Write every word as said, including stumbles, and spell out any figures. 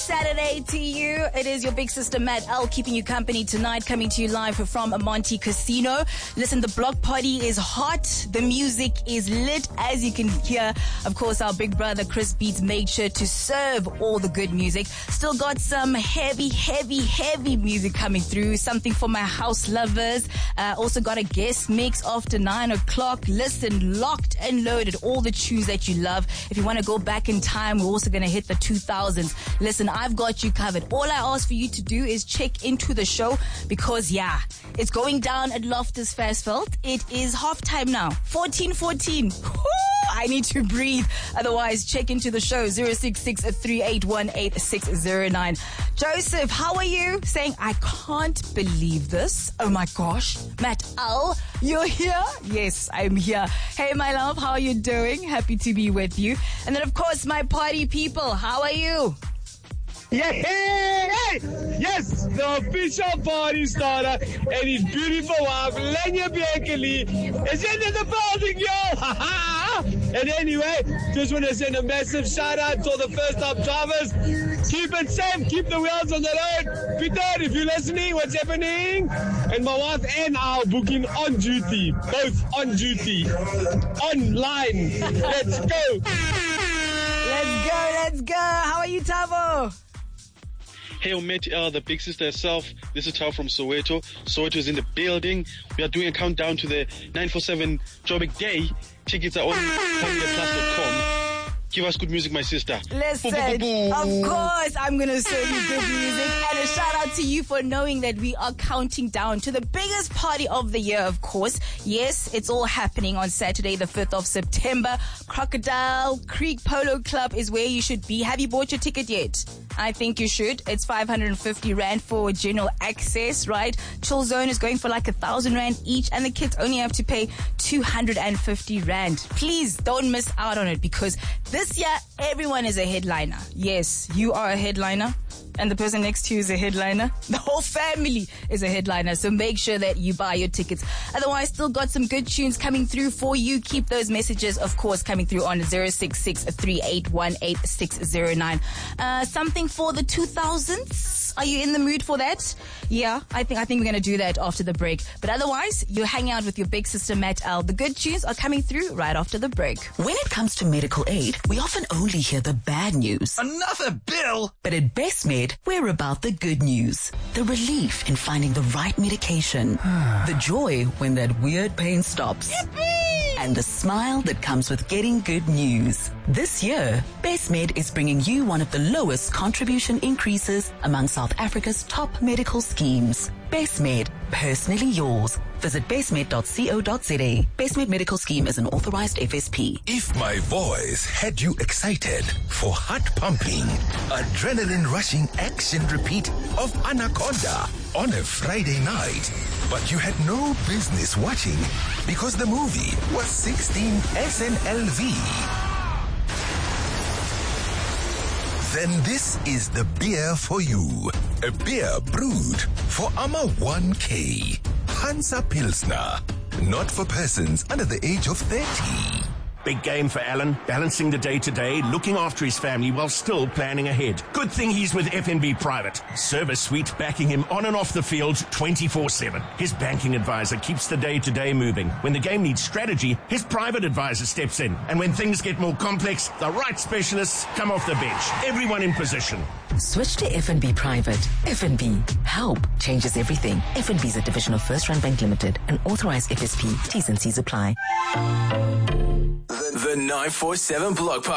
Saturday to you. It is your big sister Matt L keeping you company tonight, coming to you live from Monte Casino. Listen, the block party is hot. The music is lit, as you can hear. Of course, our big brother Chris Beats made sure to serve all the good music. Still got some heavy, heavy, heavy music coming through. Something for my house lovers. Uh, also got a guest mix after nine o'clock. Listen, locked and loaded. All the tunes that you love. If you want to go back in time, we're also going to hit the two thousands. Listen, I've got you covered. All I ask for you to do is check into the show because, yeah, it's going down at Loftus Versfeld. It is halftime now. fourteen fourteen. I need to breathe. Otherwise, check into the show. zero six six, three eight one, eight six zero nine. Joseph, how are you? Saying, I can't believe this. Oh my gosh. Matt L, you're here? Yes, I'm here. Hey, my love, how are you doing? Happy to be with you. And then, of course, my party people, how are you? Yeah, hey, hey. Yes, the official party starter and his beautiful wife, Lenya Biankeli, is into the building, yo! And anyway, just want to send a massive shout out to all the first time drivers. Keep it safe, keep the wheels on the road. Peter, if you're listening, what's happening? And my wife and I are booking on duty, both on duty, online. Let's go. Let's go, let's go. How are you, Tavo? Hey, Matt L, the big sister herself. This is Tao from Soweto. Soweto is in the building. We are doing a countdown to the nine four seven Joburg Day. Tickets are on family plus dot com. Give us good music, my sister. Listen, boom, boom, boom. Of course, I'm going to serve you good music. And a shout out to you for knowing that we are counting down to the biggest party of the year, of course. Yes, it's all happening on Saturday, the fifth of September. Crocodile Creek Polo Club is where you should be. Have you bought your ticket yet? I think you should. It's five hundred fifty rand for general access, right? Chill Zone is going for like a thousand rand each, and the kids only have to pay two hundred fifty rand. Please don't miss out on it because this year everyone is a headliner. Yes, you are a headliner. And the person next to you is a headliner. The whole family is a headliner. So make sure that you buy your tickets. Otherwise, still got some good tunes coming through for you. Keep those messages, of course, coming through on zero six six, three eight one, eight six zero nine. Uh, something for the two thousands? Are you in the mood for that? Yeah, I think I think we're going to do that after the break. But otherwise, you're hanging out with your big sister, Matt L. The good tunes are coming through right after the break. When it comes to medical aid, we often only hear the bad news. Another bill! But at BestMed, we're about the good news. The relief in finding the right medication. The joy when that weird pain stops. Yippee! And the smile that comes with getting good news. This year, BestMed is bringing you one of the lowest contribution increases among South Africa's top medical schemes. BestMed, personally yours. Visit bestmed dot co dot za. BestMed Medical Scheme is an authorized F S P. If my voice had you excited for heart-pumping, adrenaline-rushing action repeat of Anaconda on a Friday night, but you had no business watching because the movie was sixteen S N L V, then this is the beer for you. A beer brewed for Ama one K. Hansa Pilsner. Not for persons under the age of thirty. Big game for Alan, balancing the day-to-day, looking after his family while still planning ahead. Good thing he's with F N B Private. Service suite backing him on and off the field twenty-four seven. His banking advisor keeps the day-to-day moving. When the game needs strategy, his private advisor steps in. And when things get more complex, the right specialists come off the bench. Everyone in position. Switch to F N B Private. F N B. Help changes everything. F N B is a division of First Rand Bank Limited, an authorized F S P. T's and C's apply. The nine four seven Block Party.